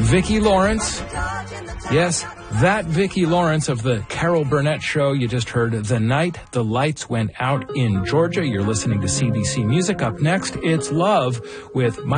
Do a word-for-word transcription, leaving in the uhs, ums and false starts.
Vicki Lawrence. Yes, that Vicki Lawrence of the Carol Burnett Show. You just heard The Night the Lights Went Out in Georgia. You're listening to C D C Music. Up next, it's Love with my